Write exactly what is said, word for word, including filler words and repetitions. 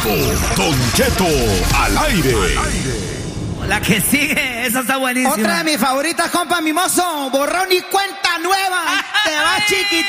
vivo, Don Cheto al aire. La que sigue, esa está buenísima. Otra de mis favoritas, compa mimoso. Borrón y cuenta nueva. Te va chiquitito.